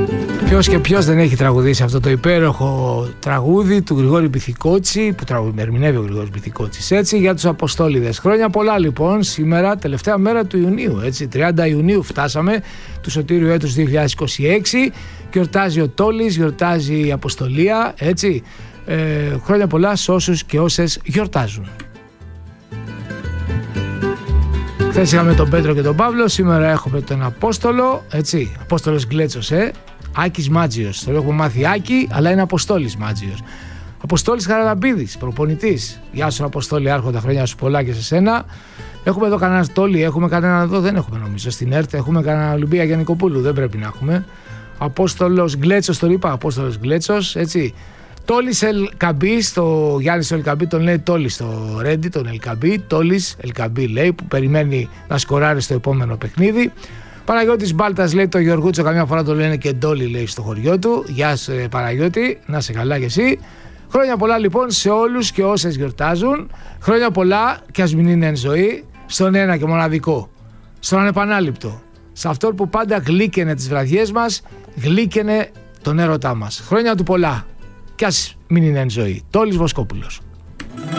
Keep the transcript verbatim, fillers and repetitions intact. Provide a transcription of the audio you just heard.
Ποιος και ποιος δεν έχει τραγουδήσει αυτό το υπέροχο τραγούδι του Γρηγόρη Μπιθικότσι, που τραγουδι, ερμηνεύει ο Γρηγόρης Μπιθικότσης, έτσι, για τους Αποστόληδες. Χρόνια πολλά λοιπόν, σήμερα, τελευταία μέρα του Ιουνίου, έτσι, τριάντα Ιουνίου φτάσαμε, του Σωτήριου έτους δύο χιλιάδες είκοσι έξι, γιορτάζει ο Τόλης, γιορτάζει η Αποστολία, έτσι, ε, χρόνια πολλά σε όσους και όσες γιορτάζουν. Χθες είχαμε τον Πέτρο και τον Παύλο, σήμερα έχουμε τον Απόστολο, έτσι, Απόστολος Γκλέτσος, ε. Άκης Μάτζιος, το έχουμε μάθει Άκη, αλλά είναι Αποστόλης Μάτζιος. Αποστόλης Χαραλαμπίδης, προπονητής. Γεια σου Αποστόλη, άρχοντα, χρόνια σου πολλά και σε σένα. Έχουμε εδώ κανένα Τόλι, έχουμε κανένα εδώ, δεν έχουμε νομίζω. Στην ΕΡΤ έχουμε κανένα Ολυμπία Γιαννικοπούλου, δεν πρέπει να έχουμε. Απόστολος Γκλέτσος, το είπα, Απόστολος Γκλέτσος, έτσι. Τόλης Ελκαμπή, στο Γιάννης Ελκαμπή τον λέει Τόλης στο Ρέντι, τον Ελκαμπή. Τόλης Ελκαμπή λέει, που περιμένει να σκοράρει στο επόμενο παιχνίδι. Παναγιώτης Μπάλτας λέει το Γιωργούτσο, καμιά φορά το λένε και Ντόλι λέει στο χωριό του. Γεια σου Παναγιώτη, να σε καλά κι εσύ. Χρόνια πολλά λοιπόν σε όλους και όσες γιορτάζουν. Χρόνια πολλά και ας μην είναι εν ζωή, στον ένα και μοναδικό, στον ανεπανάληπτο, σε αυτόν που πάντα γλύκαινε τις βραδιές μας, γλύκαινε τον έρωτά μας. Χρόνια του πολλά και ας μην είναι εν ζωή. Τόλης Βοσκόπουλος.